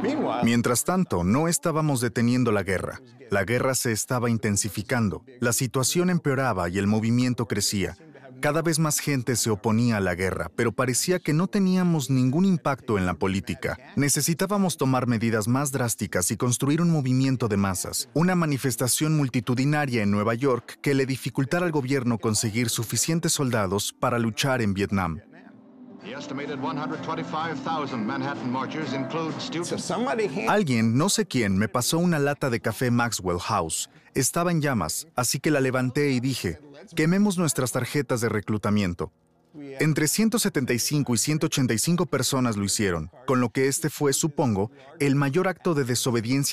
Mientras tanto, no estábamos deteniendo la guerra. La guerra se estaba intensificando, la situación empeoraba y el movimiento crecía. Cada vez más gente se oponía a la guerra, pero parecía que no teníamos ningún impacto en la política. Necesitábamos tomar medidas más drásticas y construir un movimiento de masas, una manifestación multitudinaria en Nueva York que le dificultara al gobierno conseguir suficientes soldados para luchar en Vietnam. Alguien, no sé quién, me pasó una lata de café Maxwell House. Estaba en llamas, así que la levanté y dije, quememos nuestras tarjetas de reclutamiento. Entre 175 y 185 personas lo hicieron, con lo que este fue, supongo, el mayor acto de desobediencia